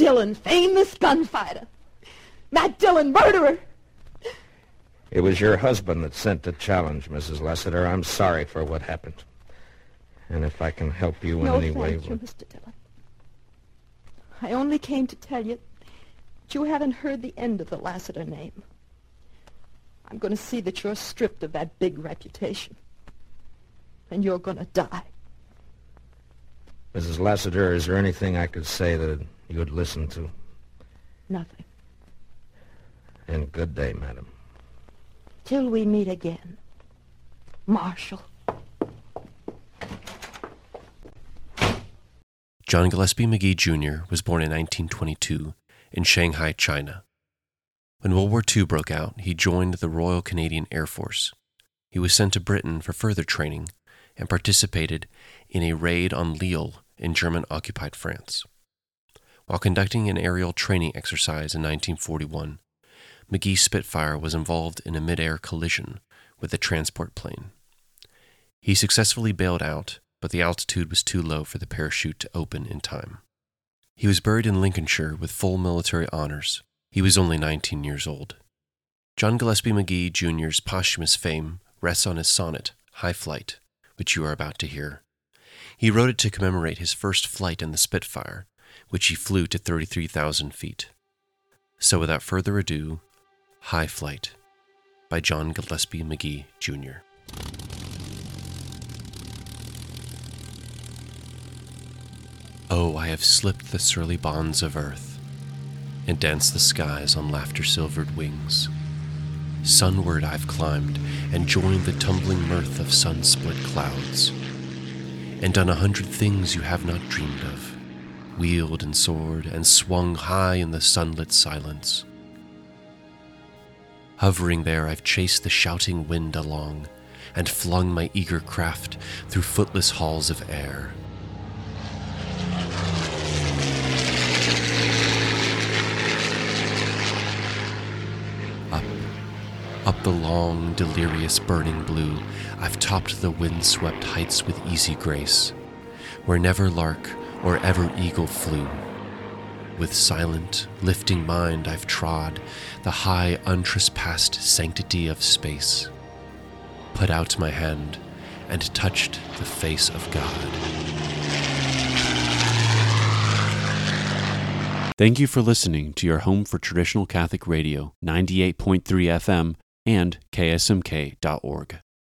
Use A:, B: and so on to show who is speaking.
A: Dillon, famous gunfighter. Matt Dillon, murderer.
B: It was your husband that sent the challenge, Mrs. Lassiter. I'm sorry for what happened. And if I can help you in any way...
A: No, thank you, Mr. Dillon. I only came to tell you that you haven't heard the end of the Lassiter name. I'm going to see that you're stripped of that big reputation. And you're going to die.
B: Mrs. Lassiter, is there anything I could say that you would listen to?
A: Nothing.
B: And good day, madam.
A: Till we meet again, Marshal.
C: John Gillespie Magee, Jr. was born in 1922 in Shanghai, China. When World War II broke out, he joined the Royal Canadian Air Force. He was sent to Britain for further training and participated in a raid on Lille in German-occupied France. While conducting an aerial training exercise in 1941, Magee's Spitfire was involved in a mid-air collision with a transport plane. He successfully bailed out, but the altitude was too low for the parachute to open in time. He was buried in Lincolnshire with full military honors. He was only 19 years old. John Gillespie Magee, Jr.'s posthumous fame rests on his sonnet, High Flight, which you are about to hear. He wrote it to commemorate his first flight in the Spitfire, which he flew to 33,000 feet. So without further ado, High Flight by John Gillespie Magee, Jr. Oh, I have slipped the surly bonds of earth and danced the skies on laughter-silvered wings. Sunward I've climbed and joined the tumbling mirth of sun-split clouds, and done 100 things you have not dreamed of, wheeled and soared and swung high in the sunlit silence. Hovering there, I've chased the shouting wind along and flung my eager craft through footless halls of air. Up the long, delirious, burning blue, I've topped the wind-swept heights with easy grace, where never lark or ever eagle flew. With silent, lifting mind I've trod the high, untrespassed sanctity of space, put out my hand and touched the face of God.
D: Thank you for listening to your home for traditional Catholic radio, 98.3 FM and ksmk.org.